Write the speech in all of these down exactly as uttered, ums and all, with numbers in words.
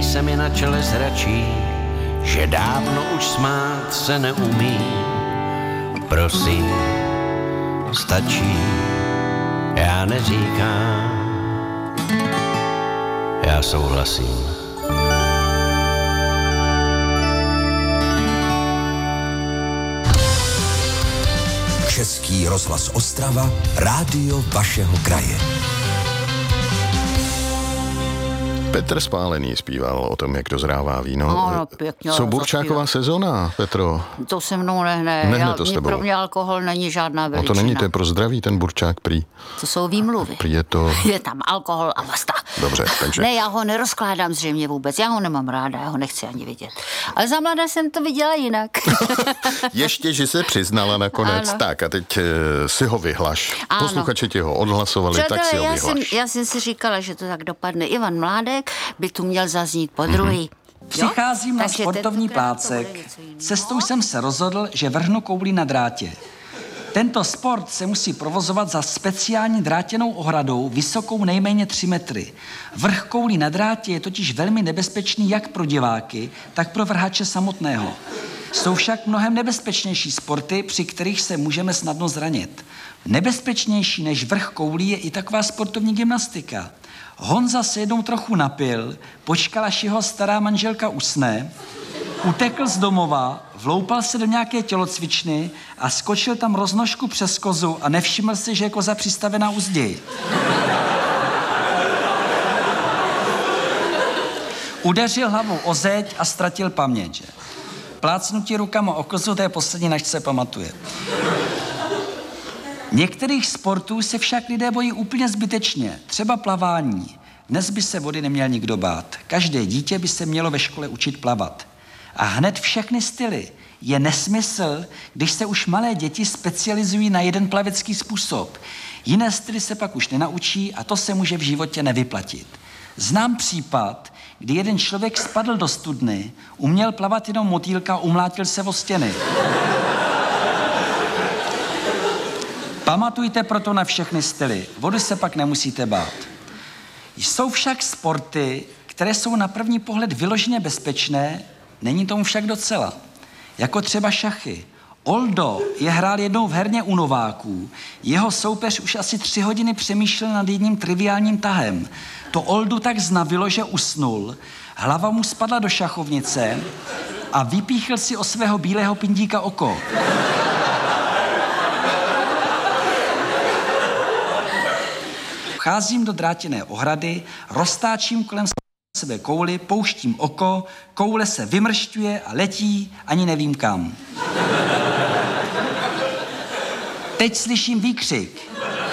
Jeví se mi na čele zračí, že dávno už smát se neumí. Prosím, stačí, já neříkám, já souhlasím. Český rozhlas Ostrava, rádio vašeho kraje. Petr Spálený zpíval o tom, jak dozrává víno. No, pěkně. Co Burčáková sezóna, Petro? To se mnou nehne. Nehne Já, to s tebou. Pro mě alkohol není žádná veličina. No to není, to je pro zdraví ten burčák prý. To jsou výmluvy. Prý je to... Je tam alkohol a basta. Dobře, takže... Ne, já ho nerozkládám zřejmě vůbec. Já ho nemám ráda, já ho nechci ani vidět. Ale za mladá jsem to viděla jinak. Ještě, že se přiznala nakonec. Ano. Tak a teď uh, si ho vyhlaš. Ano. Posluchači ti ho odhlasovali, Přátelé, tak si ho já vyhlaš. jsem, já jsem si říkala, že to tak dopadne. Ivan Mládek by tu měl zaznít po druhý. Mm-hmm. Přicházím na Takže sportovní tentokrát to bude plácek. něco jiného. Cestou jsem se rozhodl, že vrhnu kouli na drátě. Tento sport se musí provozovat za speciální drátěnou ohradou vysokou nejméně tři metry. Vrch koulí na drátě je totiž velmi nebezpečný jak pro diváky, tak pro vrhače samotného. Jsou však mnohem nebezpečnější sporty, při kterých se můžeme snadno zranit. Nebezpečnější než vrch koulí je i taková sportovní gymnastika. Honza se jednou trochu napil, počkal, až jeho stará manželka usne, utekl z domova, vloupal se do nějaké tělocvičny a skočil tam roznožku přes kozu a nevšiml si, že je koza přistavená u zdi. Udeřil hlavou o zeď a ztratil paměť. Že? Plácnutí rukama o kozu, to je poslední, nač se pamatuje. Některých sportů se však lidé bojí úplně zbytečně, třeba plavání. Dnes by se vody neměl nikdo bát. Každé dítě by se mělo ve škole učit plavat. A hned všechny styly. Je nesmysl, když se už malé děti specializují na jeden plavecký způsob. Jiné styly se pak už nenaučí a to se může v životě nevyplatit. Znám případ, kdy jeden člověk spadl do studny, uměl plavat jenom motýlka a umlátil se o stěny. Pamatujte proto na všechny styly. Vody se pak nemusíte bát. Jsou však sporty, které jsou na první pohled vyloženě bezpečné, není tomu však docela. Jako třeba šachy. Oldo je hrál jednou v herně u Nováků. Jeho soupeř už asi tři hodiny přemýšlel nad jedním triviálním tahem. To Oldu tak znavilo, že usnul. Hlava mu spadla do šachovnice a vypíchl si o svého bílého pindíka oko. Vcházím do drátěné ohrady, roztáčím kolem sebe kouli, pouštím oko, koule se vymršťuje a letí, ani nevím kam. Teď slyším výkřik.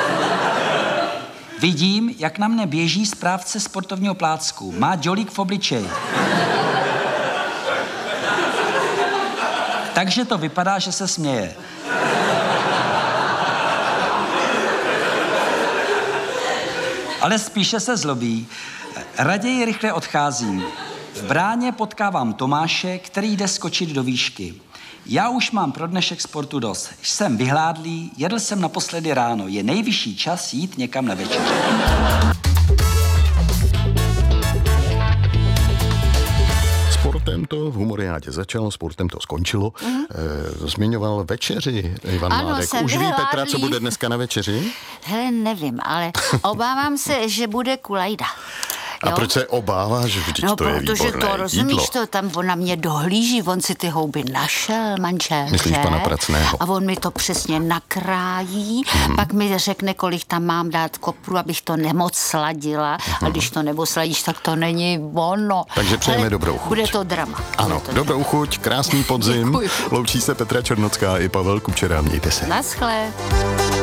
Vidím, jak na mne běží správce sportovního plácku. Má dělík v obličeji. Takže to vypadá, že se směje. Ale spíše se zlobí. Raději rychle odcházím. V bráně potkávám Tomáše, který jde skočit do výšky. Já už mám pro dnešek sportu dost. Jsem vyhládlý, jedl jsem naposledy ráno. Je nejvyšší čas jít někam na večeři. Sportem to v Humoriádě začalo, sportem to skončilo. Mm-hmm. E, zmiňoval večeři Ivan Ano, Mládek. jsem Už ví vyhládlý. Petra, co bude dneska na večeři? Hele, nevím, ale obávám se, že bude kulajda. A Jo? proč se obáváš? Vždyť No, to je protože výborné to, rozumíš, jídlo. to tam on na mě dohlíží, on si ty houby našel, manžel. Myslíš pana Pracného? A on mi to přesně nakrájí, hmm. pak mi řekne, kolik tam mám dát kopru, abych to nemoc sladila. Hmm. A když to nebo sladíš, tak to není ono. Takže přejeme Ale dobrou chuť. Bude to drama. Ano, to dobrou drama. chuť, krásný podzim. Děkuju. Loučí se Petra Černocká i Pavel Kučera. Mějte se. Naschle.